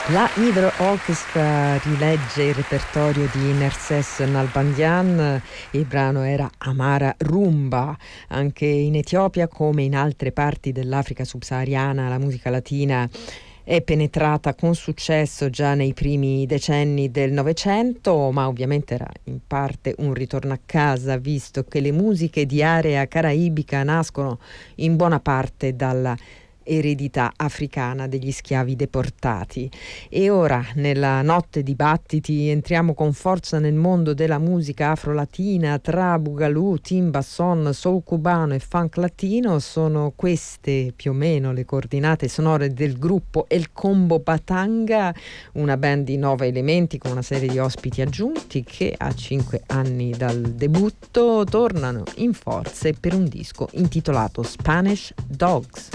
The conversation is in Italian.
La Hydro Orchestra rilegge il repertorio di Nerses Nalbandian. Il brano era Amara Rumba. Anche in Etiopia, come in altre parti dell'Africa subsahariana, la musica latina è penetrata con successo già nei primi decenni del Novecento, ma ovviamente era in parte un ritorno a casa, visto che le musiche di area caraibica nascono in buona parte dalla eredità africana degli schiavi deportati. E ora, nella notte di battiti, entriamo con forza nel mondo della musica afro-latina. Tra boogaloo, timba, son, soul cubano e funk latino sono queste più o meno le coordinate sonore del gruppo El Combo Batanga, una band di 9 elementi con una serie di ospiti aggiunti che a 5 anni dal debutto tornano in forze per un disco intitolato Spanish Dogs.